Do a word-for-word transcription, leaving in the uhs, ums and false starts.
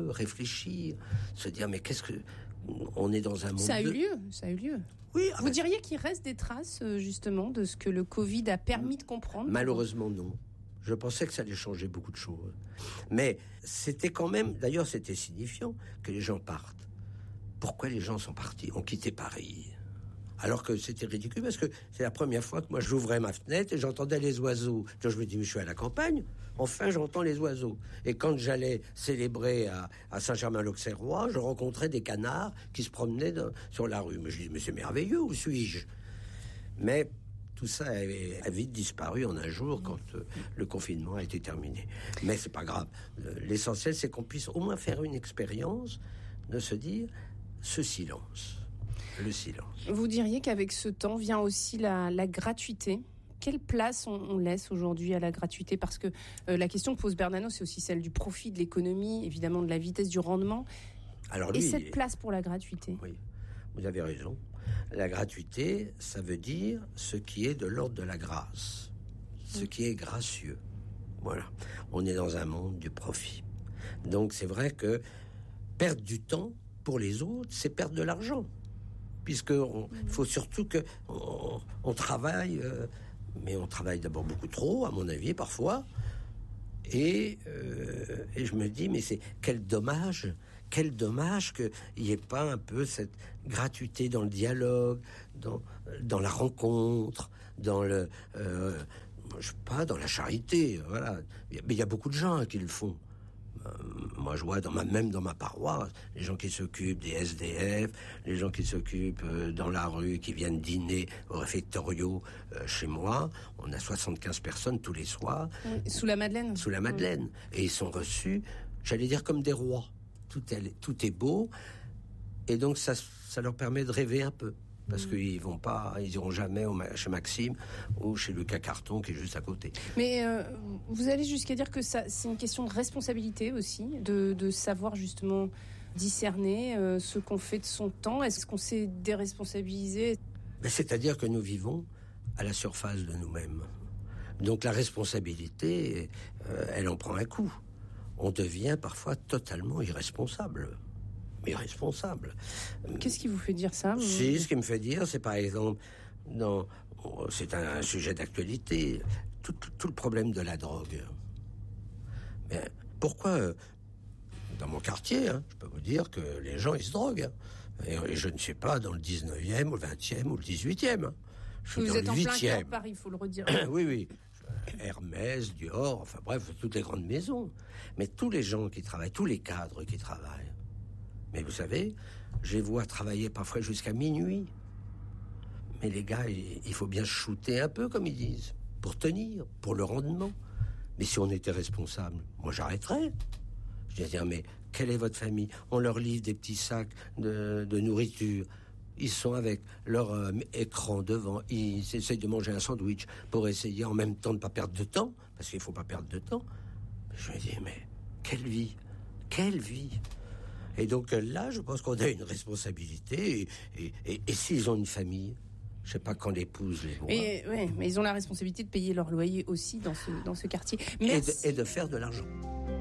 réfléchir, se dire mais qu'est-ce que on est dans un monde. Ça a eu de... lieu, ça a eu lieu. Oui. Vous ben... diriez qu'il reste des traces justement de ce que le Covid a permis de comprendre? Malheureusement non. Je pensais que ça allait changer beaucoup de choses, mais c'était quand même. D'ailleurs, c'était signifiant que les gens partent. Pourquoi les gens sont partis, ont quitté Paris? Alors que c'était ridicule, parce que c'est la première fois que moi j'ouvrais ma fenêtre et j'entendais les oiseaux. Donc je me dis, mais je suis à la campagne, enfin j'entends les oiseaux. Et quand j'allais célébrer à, à Saint-Germain-l'Auxerrois, je rencontrais des canards qui se promenaient dans, sur la rue. Mais je dis, mais c'est merveilleux, où suis-je? Mais tout ça a, a vite disparu en un jour quand euh, le confinement a été terminé. Mais c'est pas grave. L'essentiel, c'est qu'on puisse au moins faire une expérience de se dire, ce silence. Le silence. Vous diriez qu'avec ce temps vient aussi la, la gratuité. Quelle place on, on laisse aujourd'hui à la gratuité? Parce que euh, la question que pose Bernanos, c'est aussi celle du profit, de l'économie, évidemment de la vitesse du rendement. Alors lui, et cette place pour la gratuité? Oui, vous avez raison. La gratuité, ça veut dire ce qui est de l'ordre de la grâce, ce qui est gracieux. Voilà. On est dans un monde du profit. Donc c'est vrai que perdre du temps pour les autres, c'est perdre de l'argent. Puisqu'il faut surtout que on, on travaille, euh, mais on travaille d'abord beaucoup trop, à mon avis, parfois. Et, euh, et je me dis, mais c'est quel dommage, quel dommage qu'il n'y ait pas un peu cette gratuité dans le dialogue, dans, dans la rencontre, dans le, euh, je sais pas, dans la charité. Voilà. Mais il y a beaucoup de gens hein, qui le font. Euh, moi je vois dans ma, même dans ma paroisse les gens qui s'occupent des S D F, les gens qui s'occupent euh, dans la rue, qui viennent dîner au réfectoriaux euh, chez moi. On a soixante-quinze personnes tous les soirs. Oui, sous la Madeleine. Sous la Madeleine. Oui. Et ils sont reçus, j'allais dire comme des rois. Tout est, tout est beau. Et donc ça, ça leur permet de rêver un peu. Parce mmh. qu'ils vont pas, ils iront jamais au, chez Maxime ou chez Lucas Carton qui est juste à côté. Mais euh, vous allez jusqu'à dire que ça, c'est une question de responsabilité aussi, de, de savoir justement discerner euh, ce qu'on fait de son temps. Est-ce qu'on s'est déresponsabilisé? Mais c'est-à-dire que nous vivons à la surface de nous-mêmes. Donc la responsabilité, euh, elle en prend un coup. On devient parfois totalement irresponsable. irresponsable. Qu'est-ce qui vous fait dire ça? Si, ce qui me fait dire, c'est par exemple, non, c'est un, un sujet d'actualité, tout, tout le problème de la drogue. Mais pourquoi, euh, dans mon quartier, hein, je peux vous dire que les gens, ils se droguent. Hein, et, et je ne suis pas dans le dix-neuvième, ou le vingtième, ou le dix-huitième. Hein. Je suis vous dans êtes le en huitième. plein cœur de Paris, il faut le redire. Oui, oui. Hermès, Dior, enfin bref, toutes les grandes maisons. Mais tous les gens qui travaillent, tous les cadres qui travaillent, mais vous savez, je les vois travailler parfois jusqu'à minuit. Mais les gars, il faut bien shooter un peu, comme ils disent, pour tenir, pour le rendement. Mais si on était responsable, moi j'arrêterais. Je vais dire, mais quelle est votre famille? On leur livre des petits sacs de, de nourriture. Ils sont avec leur euh, écran devant. Ils essayent de manger un sandwich pour essayer en même temps de ne pas perdre de temps, parce qu'il ne faut pas perdre de temps. Je me dis, mais quelle vie? Quelle vie? Et donc là, je pense qu'on a une responsabilité. Et, et, et, et s'ils ont une famille, je sais pas quand l'épouse les voit. Et, ouais, mais ils ont la responsabilité de payer leur loyer aussi dans ce, dans ce quartier. Et de, et de faire de l'argent.